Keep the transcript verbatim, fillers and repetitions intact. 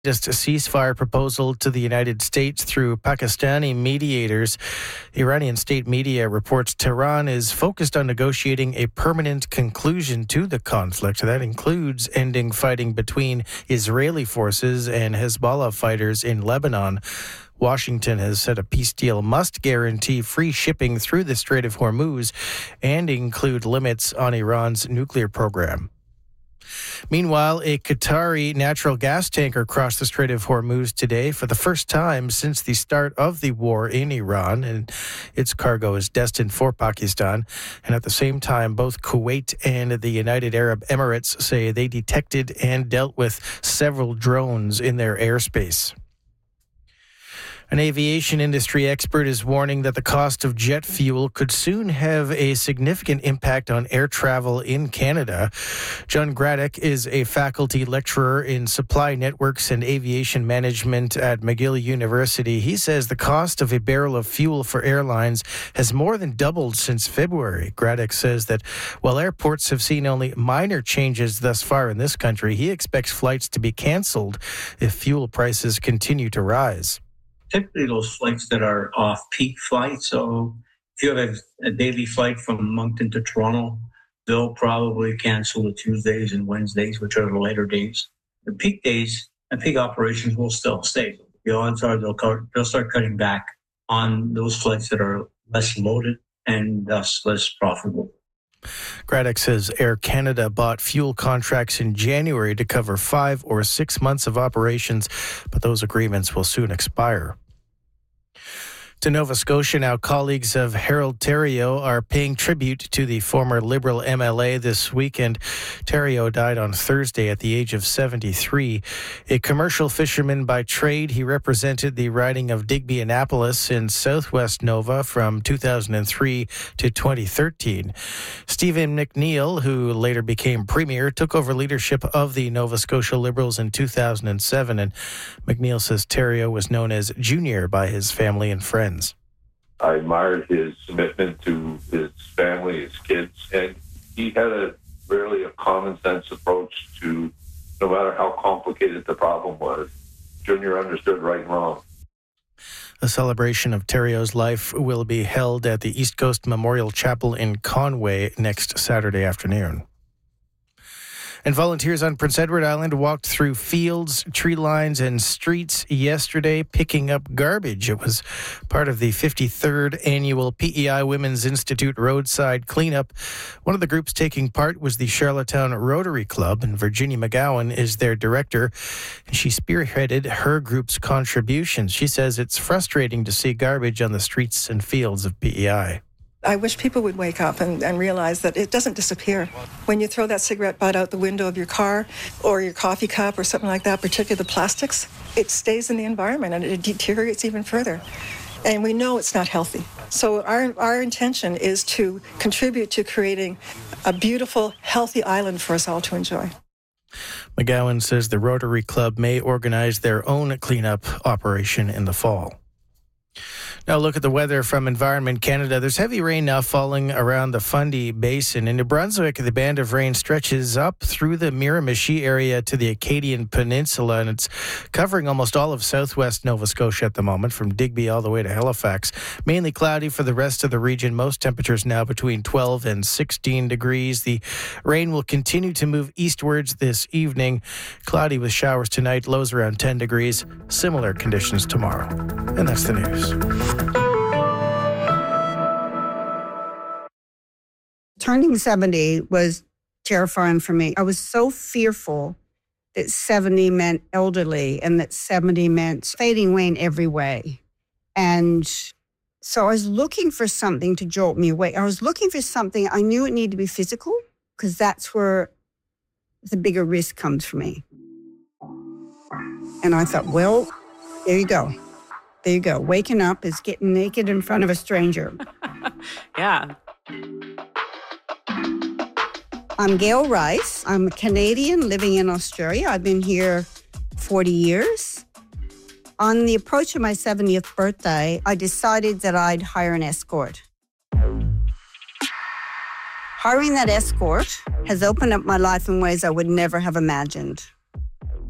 Just a ceasefire proposal to the United States through Pakistani mediators. Iranian state media reports Tehran is focused on negotiating a permanent conclusion to the conflict. That includes ending fighting between Israeli forces and Hezbollah fighters in Lebanon. Washington has said a peace deal must guarantee free shipping through the Strait of Hormuz and include limits on Iran's nuclear program. Meanwhile, a Qatari natural gas tanker crossed the Strait of Hormuz today for the first time since the start of the war in Iran, and its cargo is destined for Pakistan. And at the same time, both Kuwait and the United Arab Emirates say they detected and dealt with several drones in their airspace. An aviation industry expert is warning that the cost of jet fuel could soon have a significant impact on air travel in Canada. John Graddick is a faculty lecturer in supply networks and aviation management at McGill University. He says the cost of a barrel of fuel for airlines has more than doubled since February. Graddick says that while airports have seen only minor changes thus far in this country, he expects flights to be canceled if fuel prices continue to rise. Typically those flights that are off-peak flights. So if you have a, a daily flight from Moncton to Toronto, they'll probably cancel the Tuesdays and Wednesdays, which are the later days. The peak days and peak operations will still stay. The odds are they'll, they'll start cutting back on those flights that are less loaded and thus less profitable. Graddick says Air Canada bought fuel contracts in January to cover five or six months of operations, but those agreements will soon expire. To Nova Scotia now, colleagues of Harold Theriault are paying tribute to the former Liberal M L A this weekend. Theriault died on Thursday at the age of seventy-three. A commercial fisherman by trade, he represented the riding of Digby-Annapolis in southwest Nova from two thousand three to twenty thirteen. Stephen McNeil, who later became premier, took over leadership of the Nova Scotia Liberals in two thousand seven, and McNeil says Theriault was known as Junior by his family and friends. I admired his commitment to his family, his kids, and he had a really a common sense approach to no matter how complicated the problem was. Junior understood right and wrong. A celebration of Theriault's life will be held at the East Coast Memorial Chapel in Conway next Saturday afternoon. And volunteers on Prince Edward Island walked through fields, tree lines, and streets yesterday picking up garbage. It was part of the fifty-third annual P E I Women's Institute Roadside Cleanup. One of the groups taking part was the Charlottetown Rotary Club, and Virginia McGowan is their director. She spearheaded her group's contributions. She says it's frustrating to see garbage on the streets and fields of P E I. I wish people would wake up and, and realize that it doesn't disappear. When you throw that cigarette butt out the window of your car or your coffee cup or something like that, particularly the plastics, it stays in the environment and it deteriorates even further. And we know it's not healthy. So our, our intention is to contribute to creating a beautiful, healthy island for us all to enjoy. McGowan says the Rotary Club may organize their own cleanup operation in the fall. Now look at the weather from Environment Canada. There's heavy rain now falling around the Fundy Basin. In New Brunswick, the band of rain stretches up through the Miramichi area to the Acadian Peninsula, and it's covering almost all of southwest Nova Scotia at the moment, from Digby all the way to Halifax. Mainly cloudy for the rest of the region. Most temperatures now between twelve and sixteen degrees. The rain will continue to move eastwards this evening. Cloudy with showers tonight, lows around ten degrees. Similar conditions tomorrow. And that's the news. Turning seventy was terrifying for me. I was so fearful that seventy meant elderly and that seventy meant fading away in every way. And so I was looking for something to jolt me away. I was looking for something. I knew it needed to be physical because that's where the bigger risk comes for me. And I thought, well, there you go. There you go. Waking up is getting naked in front of a stranger. Yeah. I'm Gail Rice. I'm a Canadian living in Australia. I've been here forty years. On the approach of my seventieth birthday, I decided that I'd hire an escort. Hiring that escort has opened up my life in ways I would never have imagined.